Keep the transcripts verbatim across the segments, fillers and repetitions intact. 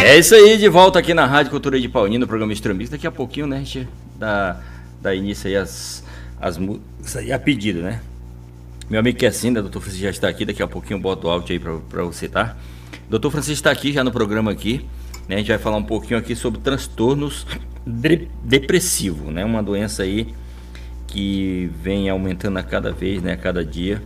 É isso aí, de volta aqui na Rádio Cultura de Paulínia, no programa Extremix. Daqui a pouquinho, né, a gente dá, dá início aí as, as músicas aí a pedido, né? Meu amigo Kessinda, doutor Francisco já está aqui, daqui a pouquinho eu boto o áudio aí para você, tá? Doutor Francisco está aqui já no programa aqui, né? A gente vai falar um pouquinho aqui sobre transtornos de, depressivos, né? Uma doença aí que vem aumentando a cada vez, né? A cada dia,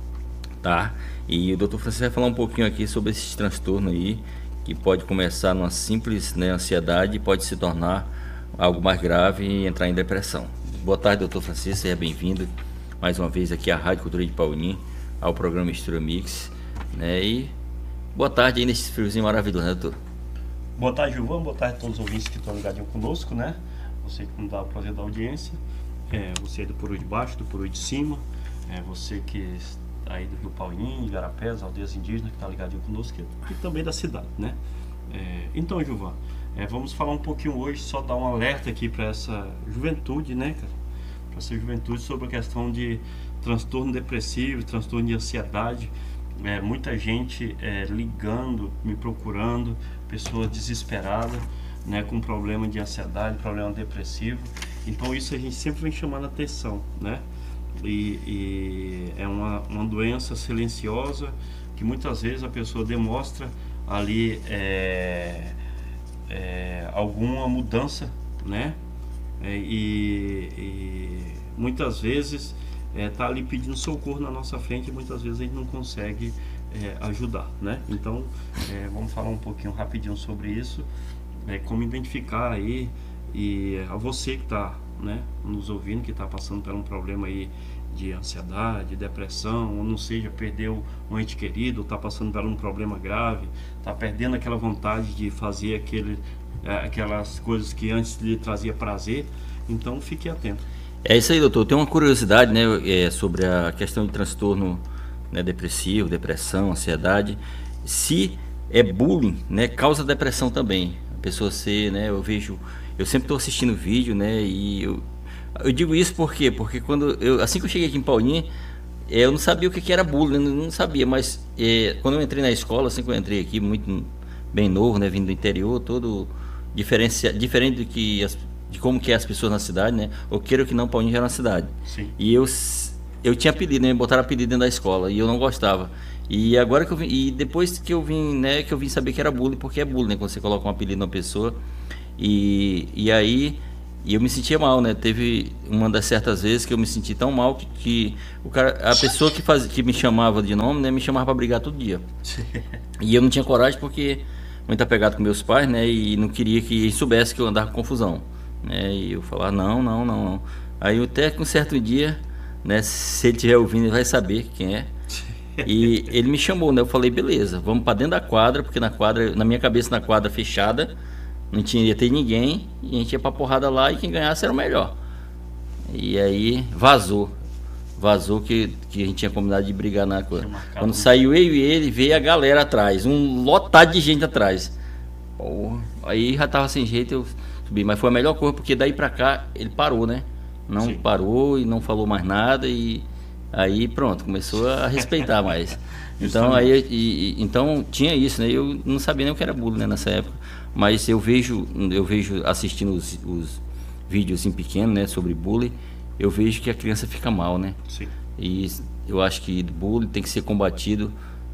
tá? E o doutor Francisco vai falar um pouquinho aqui sobre esses transtornos aí, que pode começar numa simples, né, ansiedade e pode se tornar algo mais grave e entrar em depressão. Boa tarde, doutor Francisco, seja bem-vindo mais uma vez aqui à Rádio Cultura de Paulínia, ao programa Extremix, né? E boa tarde aí nesse friozinho maravilhoso, né, doutor? Boa tarde, Gilvan, boa tarde a todos os ouvintes que estão ligadinhos conosco, né? Você que não dá o prazer da audiência, é, você aí do Puru de Baixo, do Puru de Cima, é, você que aí do Rio Paulinho, Igarapés, aldeias indígenas que está ligadinho conosco, e também da cidade, né? É, então, Gilvan, é, vamos falar um pouquinho hoje, só dar um alerta aqui para essa juventude, né, cara? Para essa juventude sobre a questão de transtorno depressivo, transtorno de ansiedade. É, muita gente é, ligando, me procurando, pessoas desesperadas, né, com problema de ansiedade, problema depressivo. Então isso a gente sempre vem chamando a atenção, né? E, e é uma, uma doença silenciosa que muitas vezes a pessoa demonstra ali é, é, alguma mudança, né? É, e, e muitas vezes está é, ali pedindo socorro na nossa frente e muitas vezes a gente não consegue é, ajudar, né? Então é, vamos falar um pouquinho rapidinho sobre isso, é, como identificar aí, e a você que está, né, nos ouvindo, que está passando por um problema aí de ansiedade, depressão, ou não seja, perdeu um ente querido, está passando por um problema grave, está perdendo aquela vontade de fazer aquele, aquelas coisas que antes lhe trazia prazer. Então fique atento. É isso aí, doutor. Eu tenho uma curiosidade, né, é, sobre a questão de transtorno, né, depressivo, depressão, ansiedade. Se é bullying, né, causa depressão também. A pessoa ser, né, eu vejo, eu sempre estou assistindo vídeo, né, e eu, eu digo isso por quê? Porque quando eu, assim que eu cheguei aqui em Paulínia, é, eu não sabia o que, que era bullying, eu não sabia, mas é, quando eu entrei na escola, assim que eu entrei aqui, muito bem novo, né, vindo do interior, todo diferente, diferente do que as de como que é as pessoas na cidade, né? Ou queira que não, Paulínia já era uma cidade. Sim. E eu, eu tinha apelido, né? Me botaram apelido dentro da escola e eu não gostava. E agora que eu vim, e depois que eu vim, né? Que eu vim saber que era bullying, porque é bullying, né? Quando você coloca um apelido na pessoa. E, e aí, e eu me sentia mal, né? Teve uma das certas vezes que eu me senti tão mal que, que o cara, a pessoa que, faz, que me chamava de nome, né? Me chamava para brigar todo dia. E eu não tinha coragem porque muito apegado com meus pais, né? E não queria que eles soubessem que eu andava com confusão. Né, e eu falava, não, não, não, não. Aí até que um certo dia, né, se ele estiver ouvindo, ele vai saber quem é. E ele me chamou, né? Eu falei, beleza, vamos para dentro da quadra, porque na quadra, na minha cabeça, na quadra fechada, não tinha ia ter ninguém, e a gente ia pra porrada lá e quem ganhasse era o melhor. E aí vazou. Vazou que, que a gente tinha combinado de brigar na coisa. Quando saiu eu e ele, veio a galera atrás, um lotado de gente atrás. Porra, aí já tava sem jeito, eu subi, mas foi a melhor coisa, porque daí pra cá ele parou, né? Não Sim. parou e não falou mais nada e aí pronto, começou a respeitar mais. Então aí e, então tinha isso, né? Eu não sabia nem o que era bullying, né, nessa época, mas eu vejo eu vejo assistindo os, os vídeos em pequeno, né, sobre bullying, eu vejo que a criança fica mal, né? Sim. E eu acho que bullying tem que ser combatido.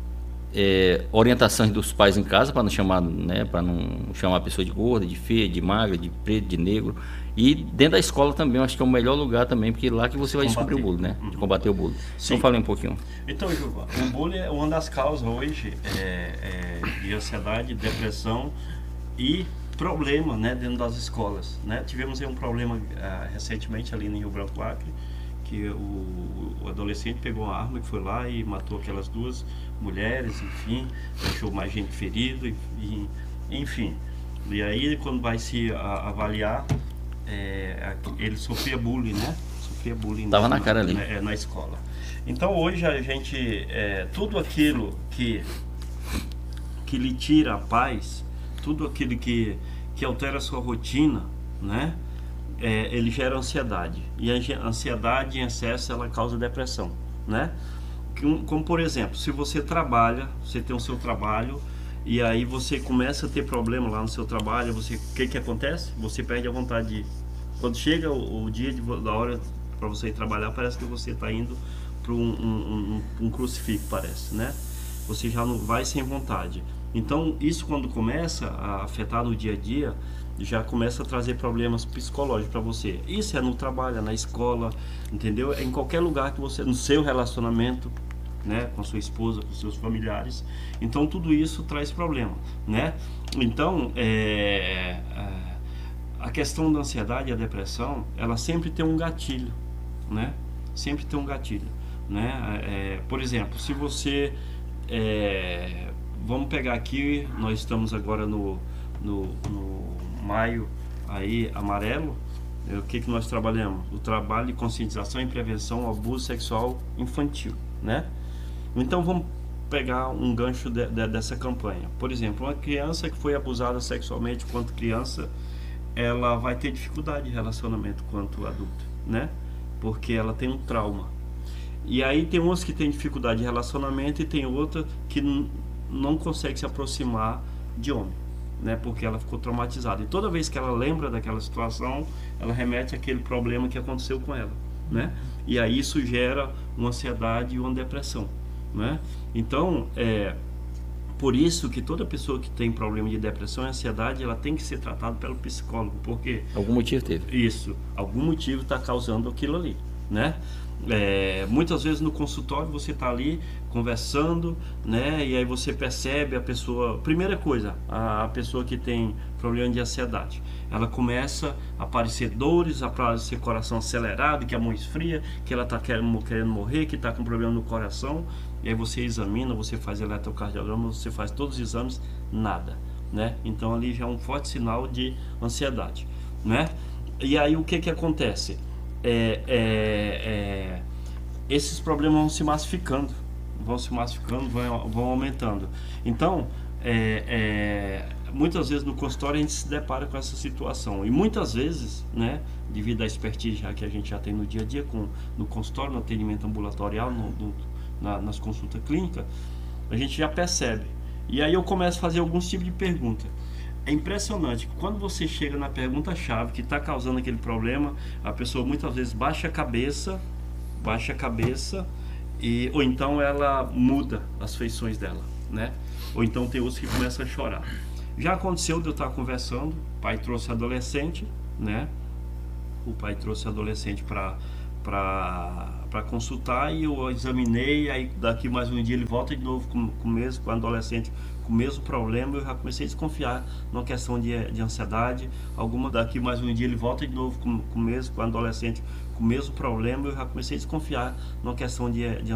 É, orientações dos pais em casa para não chamar, né, para não chamar a pessoa de gorda, de feia, de magra, de preto, de negro. E dentro da escola também, eu acho que é o melhor lugar também, porque lá que você vai combater. Descobrir o bullying, né? Uhum. De combater o bullying. Sim. Então falei um pouquinho. Então, Gilvan, o bullying é uma das causas hoje é, é, de ansiedade, depressão e problema, né, dentro das escolas, né? Tivemos aí um problema uh, recentemente ali no Rio Branco Acre, que o, o adolescente pegou uma arma e foi lá e matou aquelas duas mulheres, enfim, deixou mais gente ferida, e, enfim. E aí, quando vai se a, avaliar, é, ele sofria bullying, né? Sofria bullying. Tava na, na cara ali. Na, na escola. Então, hoje a gente, é, tudo aquilo que, que lhe tira a paz, tudo aquilo que, que altera a sua rotina, né? É, ele gera ansiedade, e a ansiedade em excesso ela causa depressão, né? Como por exemplo, se você trabalha, você tem o seu trabalho e aí você começa a ter problema lá no seu trabalho, você, o que que acontece? Você perde a vontade de ir. Quando chega o, o dia de, da hora para você ir trabalhar, parece que você está indo para um, um, um, um crucifixo, parece, né? Você já não vai sem vontade. Então, isso quando começa a afetar no dia a dia, já começa a trazer problemas psicológicos para você. Isso é no trabalho, é na escola, entendeu? É em qualquer lugar que você, no seu relacionamento, né, com a sua esposa, com seus familiares. Então, tudo isso traz problema, né? Então, é, a questão da ansiedade e a depressão, ela sempre tem um gatilho, né? Sempre tem um gatilho, né? É, por exemplo, se você... É, vamos pegar aqui, nós estamos agora no, no, no maio aí amarelo, é, o que que nós trabalhamos? O trabalho de conscientização e prevenção ao abuso sexual infantil, né? Então vamos pegar um gancho de, de, dessa campanha. Por exemplo, uma criança que foi abusada sexualmente quanto criança, ela vai ter dificuldade de relacionamento quanto adulta, né? Porque ela tem um trauma. E aí tem umas que tem dificuldade de relacionamento e tem outra que não consegue se aproximar de homem, né? Porque ela ficou traumatizada. E toda vez que ela lembra daquela situação, ela remete àquele problema que aconteceu com ela, né? E aí isso gera uma ansiedade e uma depressão, né? Então, é por isso que toda pessoa que tem problema de depressão e ansiedade, ela tem que ser tratada pelo psicólogo, porque... Algum motivo teve. Isso, algum motivo está causando aquilo ali, né? É, muitas vezes no consultório você está ali conversando, né? E aí você percebe a pessoa... Primeira coisa, a, a pessoa que tem problema de ansiedade, ela começa a aparecer dores, a aparecer coração acelerado, que a mão esfria, que ela está querendo, querendo morrer, que está com problema no coração. E aí você examina, você faz eletrocardiograma, você faz todos os exames, nada, né? Então ali já é um forte sinal de ansiedade, né? E aí o que que acontece? É, é, é, esses problemas vão se massificando, vão se massificando, vão, vão aumentando. Então, é, é, muitas vezes no consultório a gente se depara com essa situação. E muitas vezes, né, devido à expertise já que a gente já tem no dia a dia, com, no consultório, no atendimento ambulatorial, no, no, na, nas consultas clínicas, a gente já percebe. E aí eu começo a fazer alguns tipos de pergunta. É impressionante que quando você chega na pergunta-chave que está causando aquele problema, a pessoa muitas vezes baixa a cabeça, baixa a cabeça, e, ou então ela muda as feições dela, né? Ou então tem outros que começam a chorar. Já aconteceu de eu estar conversando, o pai trouxe adolescente, né? O pai trouxe adolescente para para consultar e eu examinei, aí daqui mais um dia ele volta de novo com, com o mesmo, com o adolescente com o mesmo problema, eu já comecei a desconfiar numa questão de, de ansiedade, alguma daqui mais um dia ele volta de novo com, com o mesmo, com o adolescente com o mesmo problema, eu já comecei a desconfiar numa questão de, de